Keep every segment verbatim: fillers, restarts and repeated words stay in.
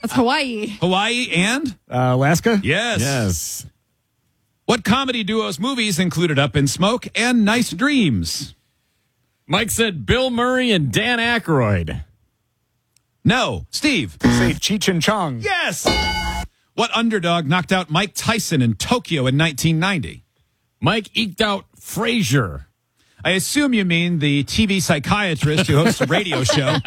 That's Hawaii. Hawaii and? Uh, Alaska? Yes. Yes. What comedy duo's movies included Up in Smoke and Nice Dreams? Mike said Bill Murray and Dan Aykroyd. No. Steve? Say Cheech and Chong. Yes. What underdog knocked out Mike Tyson in Tokyo in nineteen ninety? Mike eked out Frasier. I assume you mean the T V psychiatrist who hosts a radio show.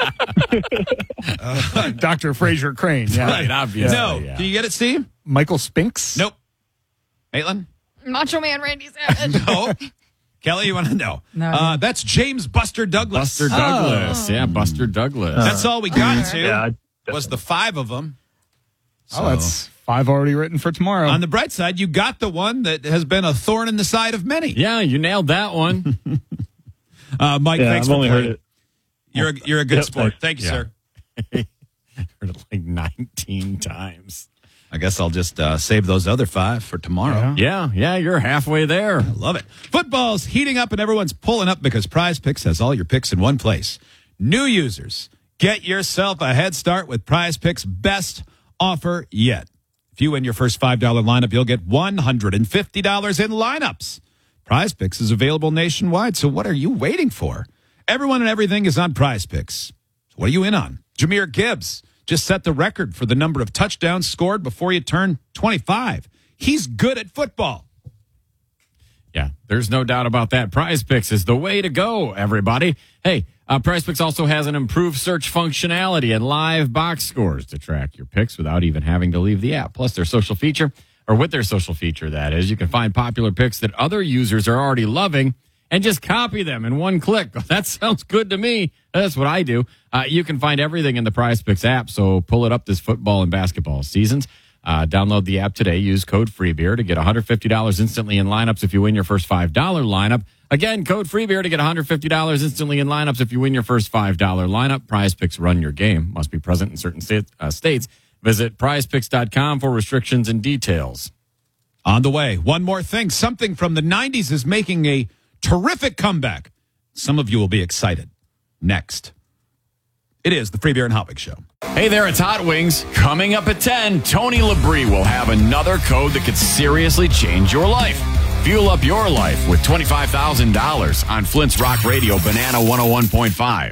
uh, Doctor Fraser Crane. Yeah. Right, obviously. No. Yeah. Can you get it, Steve? Michael Spinks? Nope. Maitland? Macho Man Randy Savage. No. Kelly, you want to know? No. Uh, that's James Buster Douglas. Buster Douglas. Oh. Yeah, Buster Douglas. That's all we got to. Yeah, was the five of them. So. Oh, that's five already written for tomorrow. On the bright side, you got the one that has been a thorn in the side of many. Yeah, you nailed that one. uh, Mike, yeah, thanks I've for only playing. heard it. You're a, you're a good Yep, sport. Thank you, yeah. sir. Heard it like nineteen times. I guess I'll just uh, save those other five for tomorrow. Yeah. Yeah, yeah, you're halfway there. I love it. Football's heating up and everyone's pulling up because Prize Picks has all your picks in one place. New users, get yourself a head start with Prize Picks' best offer yet. If you win your first five dollar lineup, you'll get one hundred fifty dollars in lineups. Prize Picks is available nationwide, so what are you waiting for? Everyone and everything is on Prize Picks. So what are you in on? Jahmyr Gibbs just set the record for the number of touchdowns scored before you turn twenty-five. He's good at football. Yeah, there's no doubt about that. Prize Picks is the way to go, everybody. Hey, uh, Prize Picks also has an improved search functionality and live box scores to track your picks without even having to leave the app. Plus, their social feature, or with their social feature, that is, you can find popular picks that other users are already loving and just copy them in one click. That sounds good to me. That's what I do. Uh, you can find everything in the Prize Picks app, so pull it up this football and basketball seasons. Uh, download the app today. Use code FREEBEER to get one hundred fifty dollars instantly in lineups if you win your first five dollar lineup. Again, code FREEBEER to get one hundred fifty dollars instantly in lineups if you win your first five dollar lineup. Prize Picks run your game. Must be present in certain state, uh, states. Visit prize picks dot com for restrictions and details. On the way, one more thing. Something from the nineties is making a terrific comeback. Some of you will be excited. Next. It is the Free Beer and Hot Wings Show. Hey there, it's Hot Wings. Coming up at ten, Tony Labrie will have another code that could seriously change your life. Fuel up your life with twenty-five thousand dollars on Flint's Rock Radio, Banana one oh one point five.